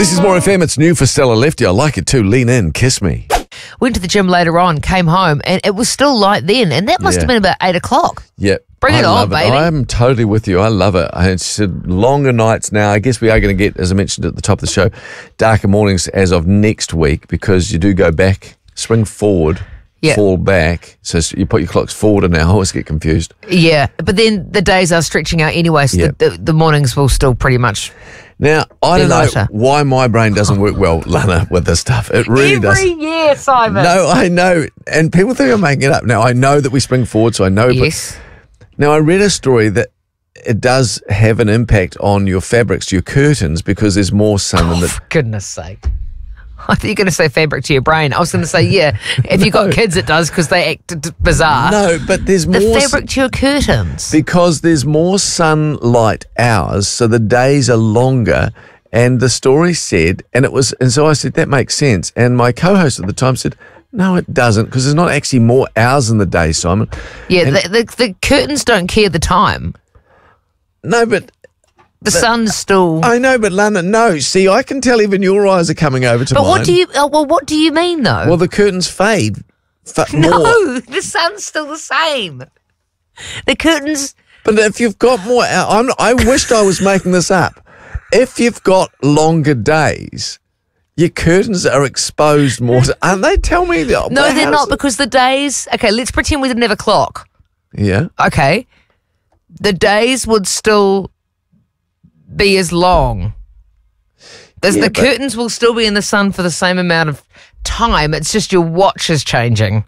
This is More FM. It's new for Stella Lefty. I like it too. Lean in, kiss me. Went to the gym later on, came home, and it was still light then, and that must have been about 8 o'clock. Yeah. Bring it on, baby. I'm totally with you. I love it. It's longer nights now. I guess we are going to get, as I mentioned at the top of the show, darker mornings as of next week, because you do go back, spring forward, fall back. So you put your clocks forward, and I always get confused. Yeah, but then the days are stretching out anyway, so the mornings will still pretty much. Now, I don't know why my brain doesn't work well, Lana, with this stuff. It really does. Every year, Simon. No, I know. And people think I'm making it up. Now, I know that we spring forward, so I know. Yes. Now, I read a story that it does have an impact on your fabrics, your curtains, because there's more sun in the... For goodness sake. I thought you were going to say fabric to your brain. I was going to say, yeah, if you've got kids, it does, because they act bizarre. No, but there's more... The fabric to your curtains. Because there's more sunlight hours, so the days are longer. And the story said, and so I said, that makes sense. And my co-host at the time said, no, it doesn't, because there's not actually more hours in the day, Simon. Yeah, the curtains don't care the time. No, but... The sun's still... I know, but Lana, no. See, I can tell even your eyes are coming over to mine. But what do you mean, though? Well, the curtains fade more. No, the sun's still the same. The curtains... But if you've got more... I wished I was making this up. If you've got longer days, your curtains are exposed more. Aren't they? Tell me... No, they're not, because the days... Okay, let's pretend we didn't have a clock. Yeah. Okay. The days would still... be as long. The curtains will still be in the sun for the same amount of time. It's just your watch is changing.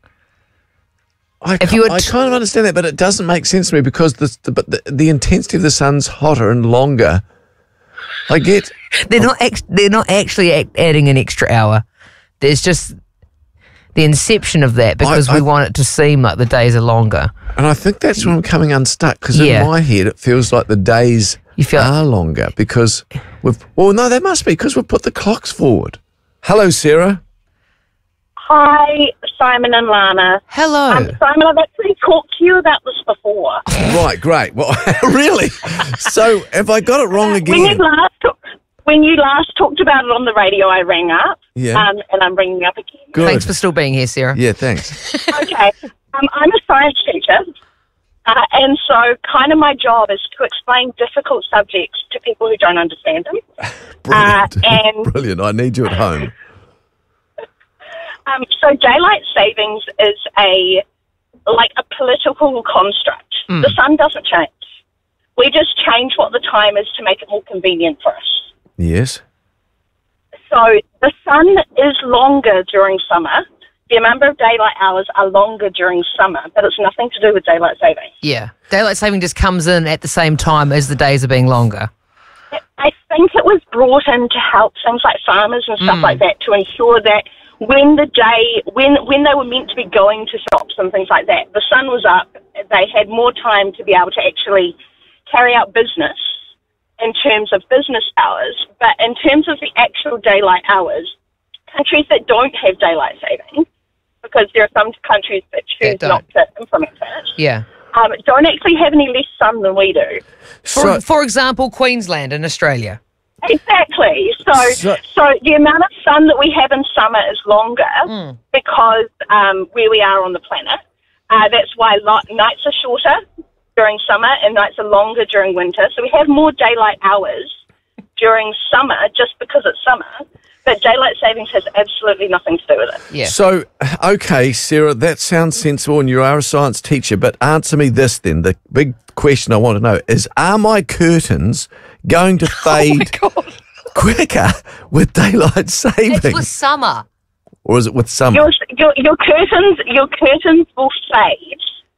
I kind of understand that, but it doesn't make sense to me, because the intensity of the sun's hotter and longer. I get they're not actually adding an extra hour. There's just the inception of that, because we want it to seem like the days are longer. And I think that's where I'm coming unstuck, because in my head it feels like the days are longer, because that must be because we've put the clocks forward. Hello, Sarah. Hi, Simon and Lana. Hello. Simon, I've actually talked to you about this before. Right, great. Well, really? So, have I got it wrong again? When you last talked about it on the radio, I rang up. Yeah. And I'm ringing up again. Good. Thanks for still being here, Sarah. Yeah, thanks. Okay. I'm a science teacher. And so kind of my job is to explain difficult subjects to people who don't understand them. Brilliant. Brilliant. I need you at home. So daylight savings is a political construct. The sun doesn't change. We just change what the time is to make it more convenient for us. Yes. So the sun is longer during summer. The number of daylight hours are longer during summer, but it's nothing to do with daylight saving. Yeah. Daylight saving just comes in at the same time as the days are being longer. I think it was brought in to help things like farmers and stuff like that, to ensure that when they were meant to be going to shops and things like that, the sun was up, they had more time to be able to actually carry out business in terms of business hours. But in terms of the actual daylight hours, countries that don't have daylight saving, because there are some countries that choose not to implement it, don't actually have any less sun than we do. For example, Queensland in Australia. Exactly. So the amount of sun that we have in summer is longer because where we are on the planet. That's why nights are shorter during summer and nights are longer during winter. So we have more daylight hours during summer just because it's summer. But daylight savings has absolutely nothing to do with it. Yeah. So, okay, Sarah, that sounds sensible, and you are a science teacher, but answer me this then. The big question I want to know is, are my curtains going to fade quicker with daylight saving? It's with summer. Or is it with summer? Your curtains will fade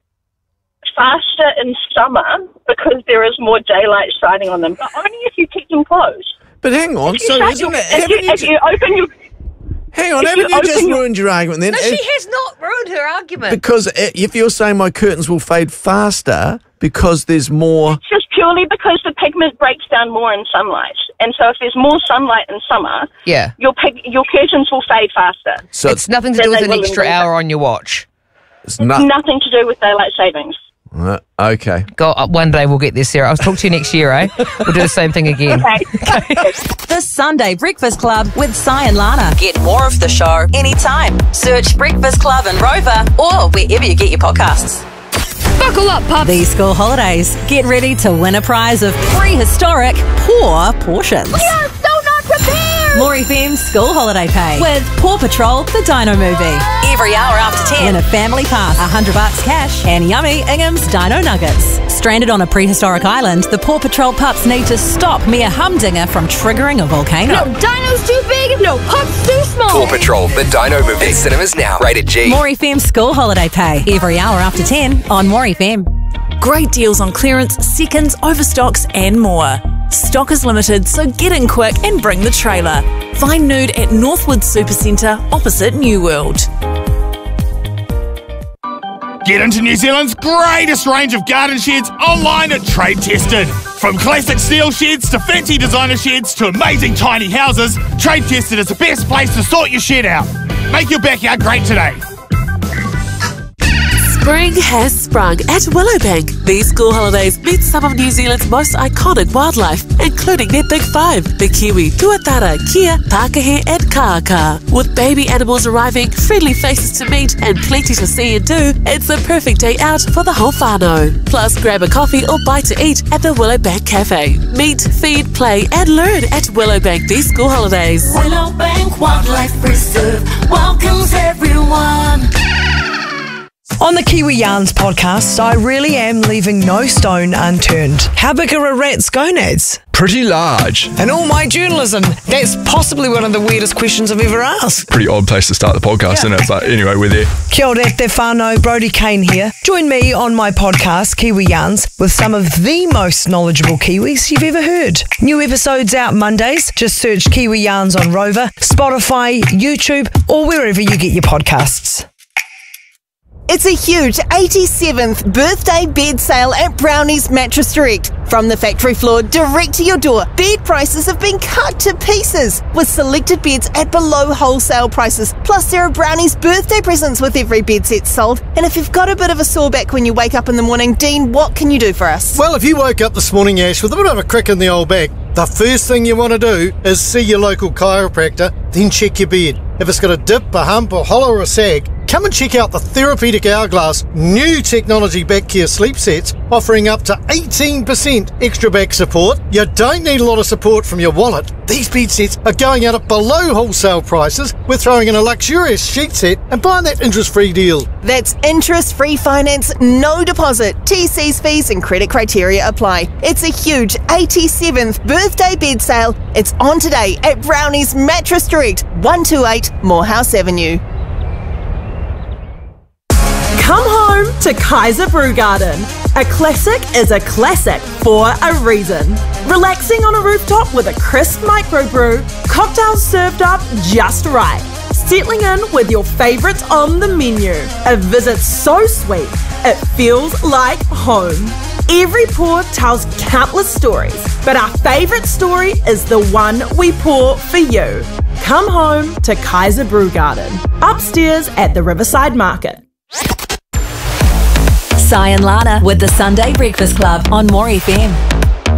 faster in summer because there is more daylight shining on them, but only if you keep them closed. But hang on, if you open your... Hang on, haven't you just ruined your argument then? No, she has not ruined her argument. Because if you're saying my curtains will fade faster because there's more... It's just purely because the pigment breaks down more in sunlight. And so if there's more sunlight in summer, your curtains will fade faster. So it's nothing to do with an extra hour on your watch. It's nothing to do with daylight savings. Okay. One day we'll get there, Sarah. I'll talk to you next year, eh? We'll do the same thing again. The Sunday Breakfast Club with Si and Lana. Get more of the show anytime. Search Breakfast Club in Rover or wherever you get your podcasts. Buckle up, pups. These school holidays, get ready to win a prize of prehistoric poor portions. We are so not prepared. More FM's school holiday pay with Paw Patrol, the Dino movie. Every hour after 10, win a family pass, $100 cash, and yummy Ingham's Dino Nuggets. Stranded on a prehistoric island, the Paw Patrol pups need to stop Mia Humdinger from triggering a volcano. No dino's too big, no pups too small. Paw Patrol, the Dino movie. In cinemas now. Rated G. More FM school holiday pay. Every hour after 10 on More FM. Great deals on clearance, seconds, overstocks and more. Stock is limited, so get in quick and bring the trailer. Find Nude at Northwood Supercentre opposite New World. Get into New Zealand's greatest range of garden sheds online at Trade Tested. From classic steel sheds to fancy designer sheds to amazing tiny houses, Trade Tested is the best place to sort your shed out. Make your backyard great today. Spring has sprung at Willowbank. These school holidays meet some of New Zealand's most iconic wildlife, including their big five, the kiwi, tuatara, kia, pākehē and kāka. With baby animals arriving, friendly faces to meet and plenty to see and do, it's a perfect day out for the whole whānau. Plus, grab a coffee or bite to eat at the Willowbank Cafe. Meet, feed, play and learn at Willowbank these school holidays. Willowbank Wildlife Reserve welcomes everyone. On the Kiwi Yarns podcast, I really am leaving no stone unturned. How big are a rat's gonads? Pretty large. In all my journalism, that's possibly one of the weirdest questions I've ever asked. Pretty odd place to start the podcast, isn't it? But anyway, we're there. Kia ora te whānau, Brodie Kane here. Join me on my podcast, Kiwi Yarns, with some of the most knowledgeable Kiwis you've ever heard. New episodes out Mondays. Just search Kiwi Yarns on Rover, Spotify, YouTube, or wherever you get your podcasts. It's a huge 87th birthday bed sale at Brownie's Mattress Direct. From the factory floor direct to your door, bed prices have been cut to pieces with selected beds at below wholesale prices. Plus, there are Brownie's birthday presents with every bed set sold. And if you've got a bit of a sore back when you wake up in the morning, Dean, what can you do for us? Well, if you woke up this morning, Ash, with a bit of a crick in the old back, the first thing you want to do is see your local chiropractor, then check your bed. If it's got a dip, a hump, a hollow or a sag, come and check out the Therapeutic Hourglass new technology back care sleep sets, offering up to 18% extra back support. You don't need a lot of support from your wallet. These bed sets are going out at below wholesale prices. We're throwing in a luxurious sheet set and buying that interest-free deal. That's interest-free finance, no deposit. TC's fees and credit criteria apply. It's a huge 87th birthday bed sale. It's on today at Brownie's Mattress Direct, 128 Morehouse Avenue. Come home to Kaiser Brew Garden. A classic is a classic for a reason. Relaxing on a rooftop with a crisp microbrew, cocktails served up just right. Settling in with your favourites on the menu. A visit so sweet, it feels like home. Every pour tells countless stories, but our favourite story is the one we pour for you. Come home to Kaiser Brew Garden, upstairs at the Riverside Market. Si and Lana with the Sunday Breakfast Club on More FM.